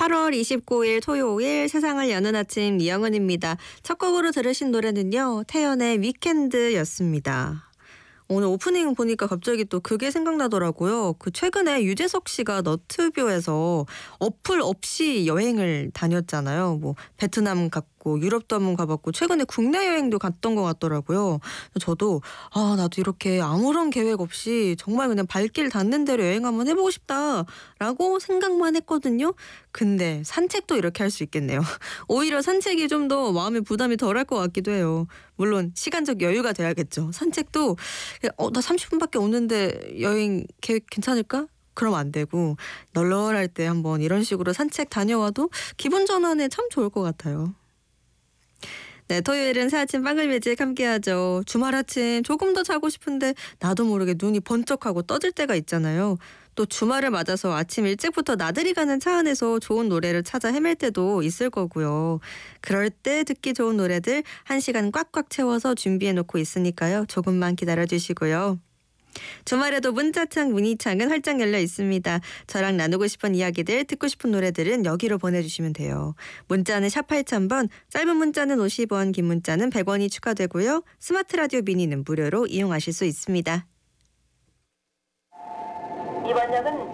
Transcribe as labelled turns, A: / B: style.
A: 8월 29일 토요일 세상을 여는 아침 이영은입니다. 첫 곡으로 들으신 노래는요. 태연의 위켄드였습니다. 오늘 오프닝 보니까 갑자기 또 그게 생각나더라고요. 그 최근에 유재석 씨가 너튜브에서 어플 없이 여행을 다녔잖아요. 뭐 베트남 갔고 유럽도 한번 가봤고 최근에 국내 여행도 갔던 것 같더라고요. 저도 나도 이렇게 아무런 계획 없이 정말 그냥 발길 닿는 대로 여행 한번 해보고 싶다라고 생각만 했거든요. 근데 산책도 이렇게 할 수 있겠네요. 오히려 산책이 좀 더 마음의 부담이 덜할 것 같기도 해요. 물론 시간적 여유가 돼야겠죠. 산책도 나 30분밖에 없는데 여행 계획 괜찮을까? 그럼 안 되고 널널할 때 한번 이런 식으로 산책 다녀와도 기분 전환에 참 좋을 것 같아요. 네, 토요일은 새아침 빵글매직 함께하죠. 주말 아침 조금 더 자고 싶은데 나도 모르게 눈이 번쩍하고 떠질 때가 있잖아요. 또 주말을 맞아서 아침 일찍부터 나들이 가는 차 안에서 좋은 노래를 찾아 헤맬 때도 있을 거고요. 그럴 때 듣기 좋은 노래들 1시간 꽉꽉 채워서 준비해놓고 있으니까요. 조금만 기다려주시고요. 주말에도 문자창, 문의창은 활짝 열려 있습니다. 저랑 나누고 싶은 이야기들, 듣고 싶은 노래들은 여기로 보내주시면 돼요. 문자는 샵 8000번, 짧은 문자는 50원, 긴 문자는 100원이 추가되고요. 스마트 라디오 미니는 무료로 이용하실 수 있습니다. 이번 역은